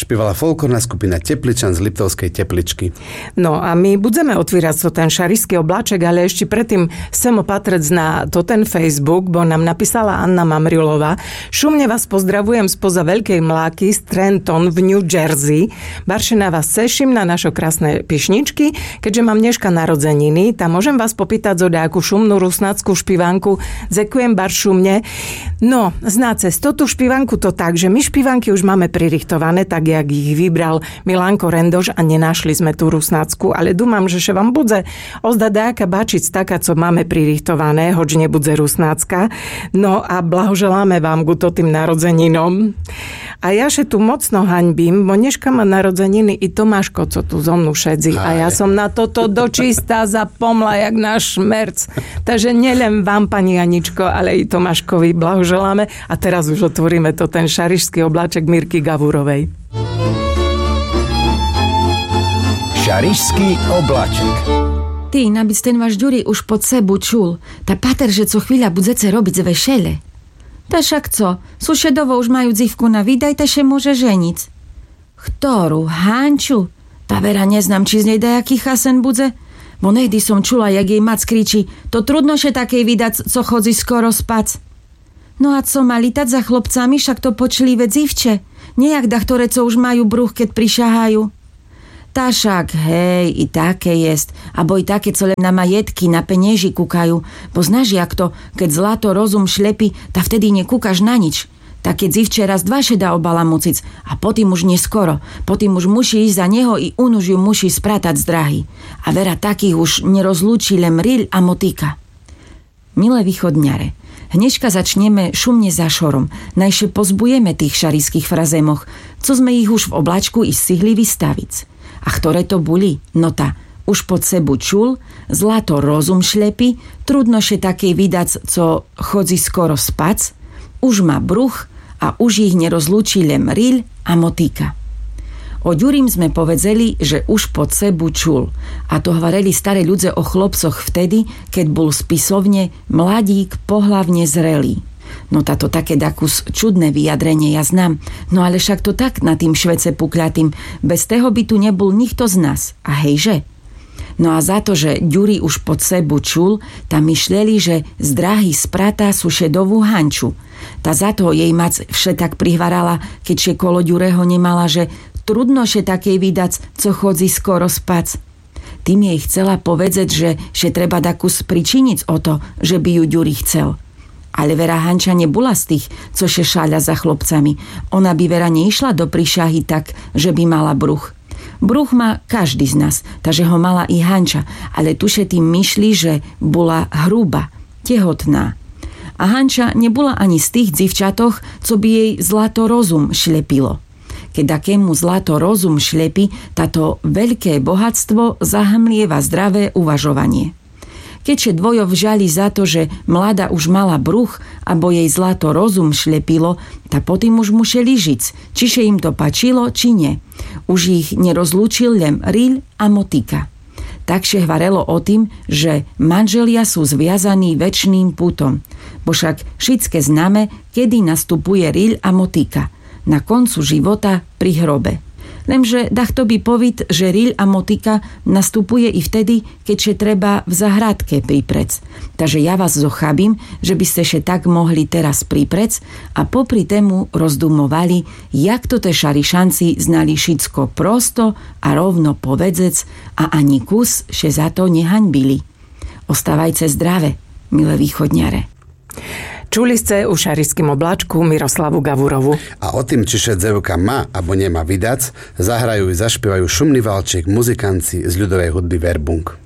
Špievala folklórna skupina Tepličan z Liptovskej Tepličky. No a my budeme otvírať ten šarišský obláček, ale ešte predtým chcem opatrec na ten Facebook, bo nám napísala Anna Mamrilová. Šumne vás pozdravujem spoza Veľkej Mláky z Trenton v New Jersey. Baršina vás ceším na naše krásne pišničky, keďže mám dneška narodzeniny, tam môžem vás popýtať zo nejakú šumnú rusnácku špivánku. Ďakujem baršumne. No, znáte, tú špivánku to tak, že my špivánky už máme pririchtované, tak jak ich vybral Milanko Rendoš a nenašli sme tú rusnácku, ale dúmam, že vám bude ozdať nejaká bačic taká, co máme pririchtované, hoď nebude rusnácka. No a blahoželáme vám ku tým narodzeninom. A ja še tu mocno haňbím, bo dneška má narodzeniny i Tomáško, co tu zo mnou šedzi. A ja som na toto dočistá zapomla, jak náš šmerc. Takže nielen vám, pani Aničko, ale i Tomáškovi blahoželáme. A teraz už otvoríme ten šarišský obláček Mirky Gavurovej. Šarišský obláček. Ty, nabic ten váš Ďuri už pod sebu čul. Ta pater, že co chvíľa budete robiť z vešele. Ta však co? Sušedovo už majú dzivku na výdaj, ta še môže ženiť. Ktorú? Hanču? Ta vera neznám, či z nej dajaký chasen budze. Bo nejdy som čula, jak jej mac kričí. To trudno še takej vydať, co chodzi skoro spac. No a co má litať za chlopcami, však to počlivé dzivče. Nejak da, ktoré co už majú bruch, keď prišahajú. Tá však, hej, i také jest. Abo i také, co len na majetky, na penieži kúkajú. Bo znaš, jak to, keď zlato rozum šlepí, ta vtedy nekúkaš na nič. Také dzivče raz dva šeda obalamucic a potým už neskoro. Potým už musí ísť za neho i on už ju musí spratať z drahy. A vera takých už nerozlúči len rýľ a motika. Milé východňare, hneďka začneme šumne za šorom. Najšie pozbujeme tých šarišských frazémoch, co sme ich už v oblačku i stihli vystaviť. A ktoré to boli? No tá, už pod sebu čul, zlato rozum šlepí, trudno še takej vydac, co chodzi skoro spac, už má bruch a už ich nerozlúči len rýľ a motika. O Ďurim sme povedzeli, že už pod sebu čul. A to hovorili staré ľudze o chlopcoch vtedy, keď bol spisovne mladík pohlavne zrelý. No táto také dakus čudné vyjadrenie ja znám, no ale však to tak na tým švece pukľatým, bez toho by tu nebol nikto z nás. A hejže? No a za to, že Ďuri už pod sebu čul, tam myšleli, že z dráhy spratá sušedovú hanču. Tá za to jej mac vše tak prihvarala, keď še kolo Ďureho nemala, že trudno še takej vydac, co chodzi skoro spac. Tým jej chcela povedzeť, že treba dakus pričiniť o to, že by ju Ďuri chcel. Ale vera Hanča nebola z tých, co še šáľa za chlopcami. Ona by vera neišla do príšahy tak, že by mala bruch. Bruch má každý z nás, takže ho mala i Hanča, ale tuše tým myšli, že bola hruba, tehotná. A Hanča nebola ani z tých dzivčatoch, co by jej zlato rozum šlepilo. Keď akému zlato rozum šlepi, táto veľké bohatstvo zahmlieva zdravé uvažovanie. Keďže dvojo vžali za to, že mladá už mala bruch, abo jej zlato rozum šlepilo, ta potým už museli žiť, čiže im to pačilo, či nie. Už ich nerozlúčil len rýľ a motika. Takže hvarelo o tým, že manželia sú zviazaní večným putom. Bo však všetké známe, kedy nastupuje rýľ a motika. Na koncu života pri hrobe. Lenže dachto by poviť, že rýľ a motika nastupuje i vtedy, keďže treba v zahradke priprec. Takže ja vás zochabím, že by ste še tak mohli teraz priprec a popri tému rozdumovali, jak to te šarišanci znali všetko prosto a rovno povedzec a ani kus še za to nehaňbili. Ostávajte zdravé, milé východňare. Čuli ste u šarišským obláčku Miroslavu Gavurovu. A o tým, či še dzevka má alebo nemá vydac, zahrajú i zašpievajú šumný valček muzikanci z ľudovej hudby Verbung.